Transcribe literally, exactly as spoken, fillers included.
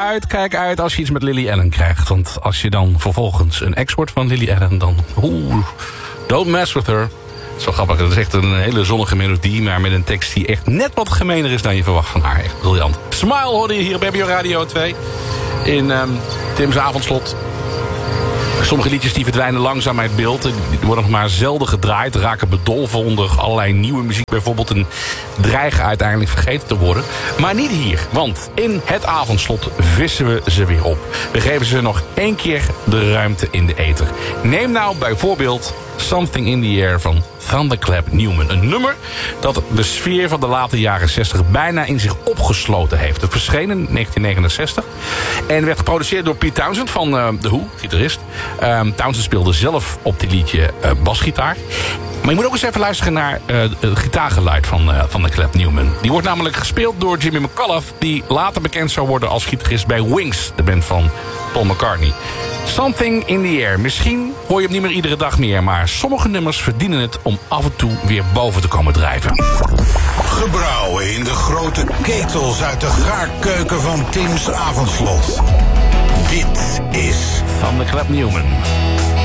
uit, kijk uit als je iets met Lily Allen krijgt. Want als je dan vervolgens een ex wordt van Lily Allen, dan... Oeh, don't mess with her. Zo grappig, dat is echt een hele zonnige melodie... maar met een tekst die echt net wat gemener is dan je verwacht van haar. Echt briljant. Smile hoorde je hier op N P O Radio twee. In um, Tim's avondslot. Sommige liedjes die verdwijnen langzaam uit beeld. Die worden nog maar zelden gedraaid. Raken bedolven onder allerlei nieuwe muziek bijvoorbeeld. En dreigen uiteindelijk vergeten te worden. Maar niet hier. Want in het avondslot vissen we ze weer op. We geven ze nog één keer de ruimte in de ether. Neem nou bijvoorbeeld Something in the Air van Thunderclap Newman. Een nummer dat de sfeer van de late jaren zestig bijna in zich opgesloten heeft. Het verscheen in negentien negenenzestig en werd geproduceerd door Pete Townshend van uh, The Who, gitarist. Um, Townshend speelde zelf op dit liedje uh, basgitaar. Maar je moet ook eens even luisteren naar uh, het gitaargeluid van, uh, van de Clap Newman. Die wordt namelijk gespeeld door Jimmy McAuliffe, die later bekend zou worden als gitarist bij Wings, de band van Paul McCartney. Something in the Air. Misschien hoor je hem niet meer iedere dag meer, maar sommige nummers verdienen het om af en toe weer boven te komen drijven. Gebrouwen in de grote ketels uit de gaarkeuken van Tim's avondslot. Dit is van de Clap Newman.